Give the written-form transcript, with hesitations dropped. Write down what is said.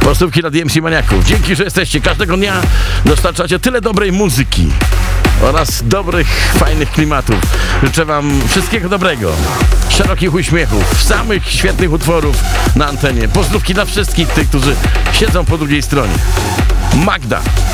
Pozdrówki dla DMC Maniaków. Dzięki, że jesteście. Każdego dnia dostarczacie tyle dobrej muzyki oraz dobrych, fajnych klimatów. Życzę wam wszystkiego dobrego, szerokich uśmiechów, samych świetnych utworów na antenie. Pozdrówki dla wszystkich tych, którzy siedzą po drugiej stronie. Magda.